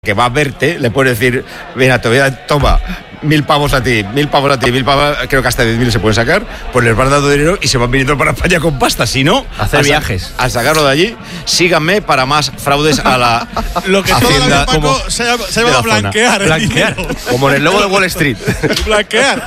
que va a verte, le puedes decir, mira, te voy a toma 1.000 pavos a ti, 1.000 pavos a ti, 1.000 pavos, creo que hasta 10.000 se pueden sacar, pues les van dando dinero y se van viniendo para España con pasta. Si no, hacer viajes. A sacarlo de allí. Síganme para más fraudes a la lo que Hacienda, Paco se llama a blanquear. Blanquear, como en el logo de Wall Street. Blanquear.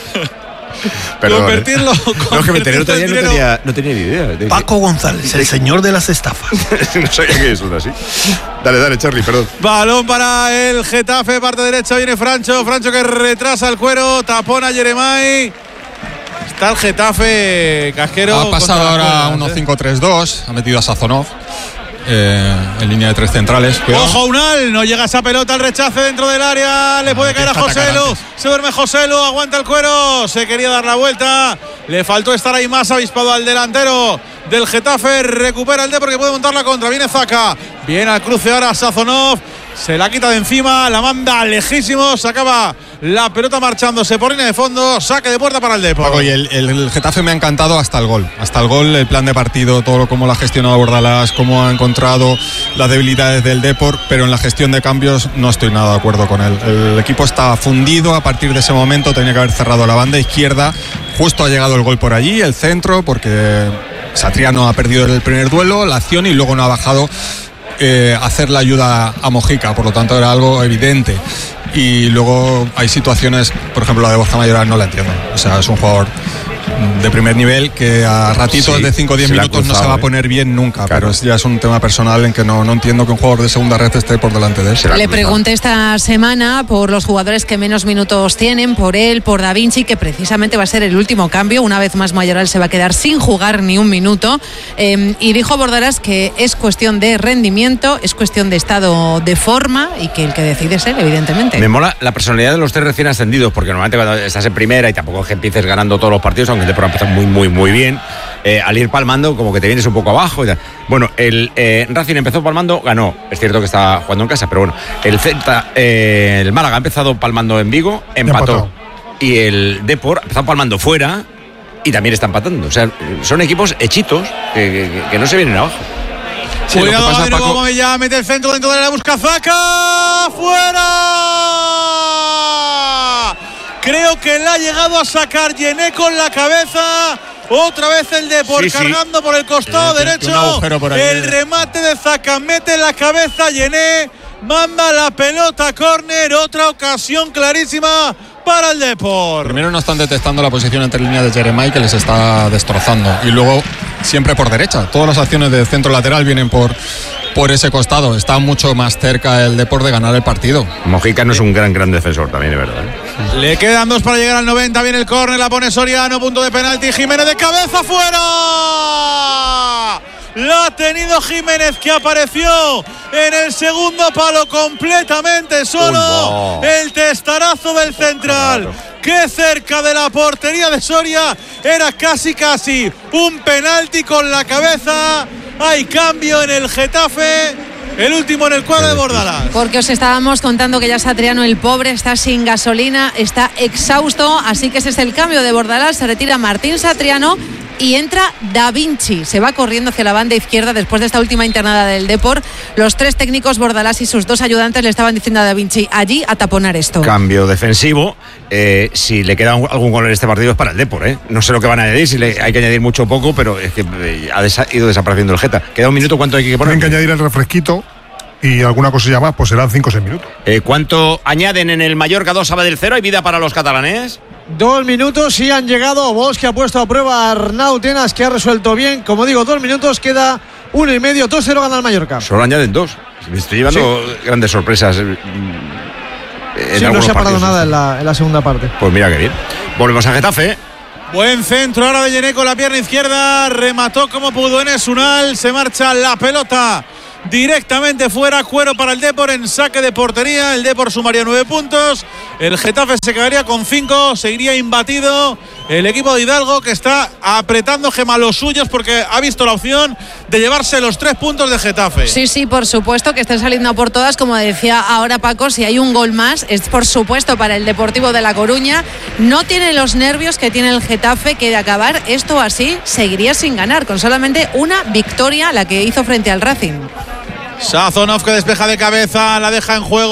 Perdón, convertirlo. No, es que me enteré otro día, no tenía ni idea. Paco González, el señor de las estafas. No sabía que eso era así. Dale, Charlie, perdón. Balón para el Getafe, parte derecha, viene Francho que retrasa el cuero, tapón a Jeremai. Está el Getafe, Casquero. Ha pasado ahora 1-5-3-2, ha metido a Sazonov en línea de 3 centrales. Cuidado. Ojo, Unal, no llega esa pelota, el rechace dentro del área, le puede caer a Joselu, se duerme Joselu, aguanta el cuero, se quería dar la vuelta, le faltó estar ahí más avispado al delantero del Getafe, recupera el porque puede montar la contra, viene Zaka, viene al cruce ahora Sazonov, se la quita de encima, la manda lejísimo, se acaba la pelota marchándose por línea de fondo, saque de puerta para el Depor. Paco, y el Getafe me ha encantado hasta el gol, el plan de partido, todo cómo lo ha gestionado Bordalás, cómo ha encontrado las debilidades del Depor, pero en la gestión de cambios no estoy nada de acuerdo con él. El equipo está fundido, a partir de ese momento tenía que haber cerrado la banda izquierda, justo ha llegado el gol por allí, el centro, porque Satriano ha perdido el primer duelo, la acción, y luego no ha bajado hacer la ayuda a Mojica, por lo tanto era algo evidente. Y luego hay situaciones, por ejemplo la de Borja Mayoral no la entiendo, o sea, es un jugador de primer nivel que a ratitos de 5 o 10 minutos no se va a poner bien nunca, claro. Pero ya es un tema personal en que no entiendo que un jugador de segunda red esté por delante de él. Le pregunté esta semana por los jugadores que menos minutos tienen, por él, por Da Vinci, que precisamente va a ser el último cambio. Una vez más Mayoral se va a quedar sin jugar ni un minuto, y dijo Bordalás que es cuestión de rendimiento, es cuestión de estado de forma, y que el que decide es él, evidentemente. Me mola la personalidad de los 3 recién ascendidos, porque normalmente cuando estás en primera y tampoco es que empieces ganando todos los partidos, aunque el Depor empezó muy bien, al ir palmando como que te vienes un poco abajo y tal. Bueno, el Racing empezó palmando, ganó, es cierto que está jugando en casa, pero bueno, el Málaga ha empezado palmando en Vigo, empató, y el Depor ha empezado palmando fuera y también está empatando. O sea, son equipos hechitos que no se vienen abajo. Sí, cuidado, pasa, de nuevo, Paco, ya mete el centro dentro de la busca Zaka, fuera. Creo que le ha llegado a sacar Yené con la cabeza. Otra vez el Depor cargando por el costado derecho. Por el remate de Zaka, mete la cabeza Yené, manda la pelota a córner. Otra ocasión clarísima para el Depor. Primero no están detectando la posición entre líneas de Jeremai, que les está destrozando, y luego siempre por derecha. Todas las acciones de centro lateral vienen por ese costado. Está mucho más cerca el Depor de ganar el partido. Mojica no es un gran defensor, también es verdad. Le quedan 2 para llegar al 90. Viene el córner, la pone Soriano, punto de penalti. Jiménez de cabeza, fuera. La ha tenido Jiménez, que apareció en el segundo palo completamente solo. El testarazo del central, que cerca de la portería de Soria, era casi un penalti con la cabeza. Hay cambio en el Getafe, el último en el cuadro de Bordalás. Porque os estábamos contando que ya Satriano, el pobre, está sin gasolina, está exhausto, así que ese es el cambio de Bordalás. Se retira Martín Satriano y entra Da Vinci. Se va corriendo hacia la banda izquierda después de esta última internada del Depor. Los 3 técnicos, Bordalás y sus 2 ayudantes, le estaban diciendo a Da Vinci allí a taponar esto. Cambio defensivo. Si le queda algún gol en este partido es para el Depor, No sé lo que van a añadir, si hay que añadir mucho o poco, pero es que ha ido desapareciendo el Geta. Queda un minuto, ¿cuánto hay que poner? Tienen que añadir el refresquito y alguna cosilla más, pues serán 5 o 6 minutos. ¿Cuánto añaden en el Mallorca 2 Sabadell 0? ¿Hay vida para los catalanes? 2 minutos y han llegado. Bosch, que ha puesto a prueba a Arnau Tenas, que ha resuelto bien. Como digo, 2 minutos, queda 1 y medio, 2-0 gana el Mallorca. Solo añaden 2. Me estoy llevando grandes sorpresas. No se ha parado nada en la segunda parte. Pues mira qué bien. Volvemos a Getafe. Buen centro ahora de Yené con la pierna izquierda. Remató como pudo Enes Unal. Se marcha la pelota directamente fuera. Cuero para el Depor en saque de portería. El Depor sumaría 9 puntos. El Getafe se quedaría con 5. Seguiría imbatido el equipo de Hidalgo, que está apretando, Gema, los suyos, porque ha visto la opción de llevarse los 3 puntos de Getafe. Sí, por supuesto que estén saliendo a por todas. Como decía ahora Paco, si hay un gol más es por supuesto para el Deportivo de La Coruña. No tiene los nervios que tiene el Getafe, que de acabar esto así seguiría sin ganar, con solamente una victoria, la que hizo frente al Racing. Sazonov que despeja de cabeza, la deja en juego.